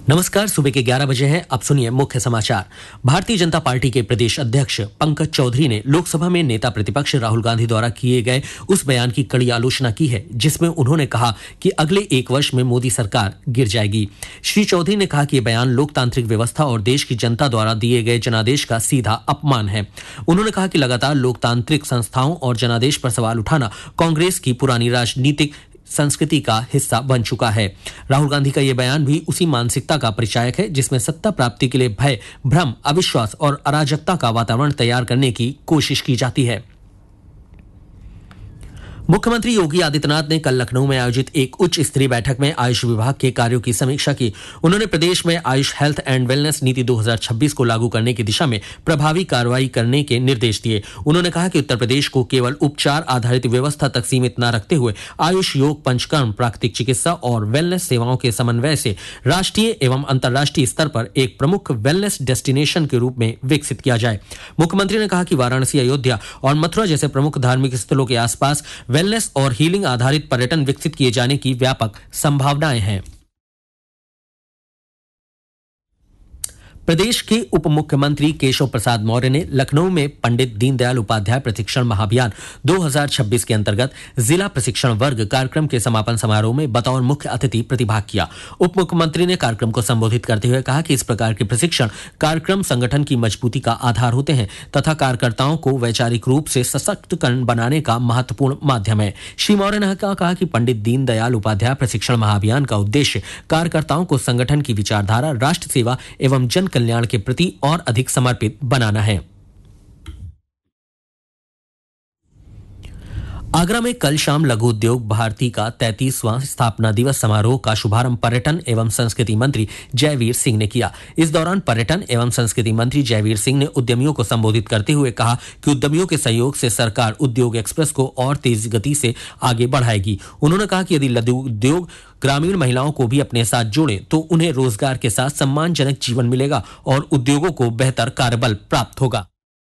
नमस्कार। सुबह के 11 बजे हैं। अब सुनिए मुख्य समाचार। भारतीय जनता पार्टी के प्रदेश अध्यक्ष पंकज चौधरी ने लोकसभा में नेता प्रतिपक्ष राहुल गांधी द्वारा किए गए उस बयान की कड़ी आलोचना की है जिसमें उन्होंने कहा कि अगले 1 वर्ष में मोदी सरकार गिर जाएगी। श्री चौधरी ने कहा कि यह बयान लोकतांत्रिक व्यवस्था और देश की जनता द्वारा दिए गए जनादेश का सीधा अपमान है। उन्होंने कहा कि लगातार लोकतांत्रिक संस्थाओं और जनादेश पर सवाल उठाना कांग्रेस की पुरानी राजनीतिक संस्कृति का हिस्सा बन चुका है। राहुल गांधी का यह बयान भी उसी मानसिकता का परिचायक है जिसमें सत्ता प्राप्ति के लिए भय, भ्रम, अविश्वास और अराजकता का वातावरण तैयार करने की कोशिश की जाती है। मुख्यमंत्री योगी आदित्यनाथ ने कल लखनऊ में आयोजित एक उच्च स्तरीय बैठक में आयुष विभाग के कार्यों की समीक्षा की। उन्होंने प्रदेश में आयुष हेल्थ एंड वेलनेस नीति 2026 को लागू करने की दिशा में प्रभावी कार्रवाई करने के निर्देश दिए। उन्होंने कहा कि उत्तर प्रदेश को केवल उपचार आधारित व्यवस्था तक सीमित न रखते हुए आयुष, योग, पंचकर्म, प्राकृतिक चिकित्सा और वेलनेस सेवाओं के समन्वय से राष्ट्रीय एवं अंतर्राष्ट्रीय स्तर पर एक प्रमुख वेलनेस डेस्टिनेशन के रूप में विकसित किया जाए। मुख्यमंत्री ने कहा कि वाराणसी, अयोध्या और मथुरा जैसे प्रमुख धार्मिक स्थलों के आसपास वेलनेस और हीलिंग आधारित पर्यटन विकसित किए जाने की व्यापक संभावनाएं हैं। प्रदेश के उप मुख्यमंत्री केशव प्रसाद मौर्य ने लखनऊ में पंडित दीनदयाल उपाध्याय प्रशिक्षण महाअभियान 2026 के अंतर्गत जिला प्रशिक्षण वर्ग कार्यक्रम के समापन समारोह में बतौर मुख्य अतिथि प्रतिभाग किया। उप मुख्यमंत्री ने कार्यक्रम को संबोधित करते हुए कहा कि इस प्रकार के प्रशिक्षण कार्यक्रम संगठन की मजबूती का आधार होते हैं तथा कार्यकर्ताओं को वैचारिक रूप से सशक्त बनाने का महत्वपूर्ण माध्यम है। श्री मौर्य ने कहा कि पंडित दीनदयाल उपाध्याय प्रशिक्षण महाअभियान का उद्देश्य कार्यकर्ताओं को संगठन की विचारधारा, राष्ट्र सेवा एवं जन कल्याण के प्रति और अधिक समर्पित बनाना है। आगरा में कल शाम लघु उद्योग भारती का 33वां स्थापना दिवस समारोह का शुभारंभ पर्यटन एवं संस्कृति मंत्री जयवीर सिंह ने किया। इस दौरान पर्यटन एवं संस्कृति मंत्री जयवीर सिंह ने उद्यमियों को संबोधित करते हुए कहा कि उद्यमियों के सहयोग से सरकार उद्योग एक्सप्रेस को और तेज गति से आगे बढ़ाएगी। उन्होंने कहा कि यदि लघु उद्योग ग्रामीण महिलाओं को भी अपने साथ जोड़े तो उन्हें रोजगार के साथ सम्मानजनक जीवन मिलेगा और उद्योगों को बेहतर कार्यबल प्राप्त होगा।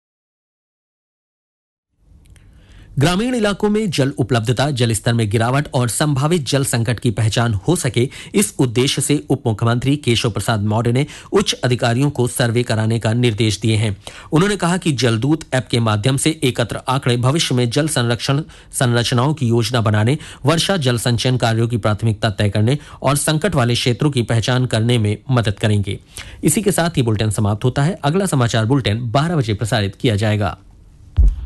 ग्रामीण इलाकों में जल उपलब्धता, जल स्तर में गिरावट और संभावित जल संकट की पहचान हो सके, इस उद्देश्य से उप मुख्यमंत्री केशव प्रसाद मौर्य ने उच्च अधिकारियों को सर्वे कराने का निर्देश दिए हैं। उन्होंने कहा कि जलदूत ऐप के माध्यम से एकत्र आंकड़े भविष्य में जल संरक्षण संरचनाओं की योजना बनाने, वर्षा जल संचयन कार्यों की प्राथमिकता तय करने और संकट वाले क्षेत्रों की पहचान करने में मदद करेंगे। इसी के साथ ये बुलेटिन समाप्त होता है। अगला समाचार बुलेटिन 12 बजे प्रसारित किया जाएगा।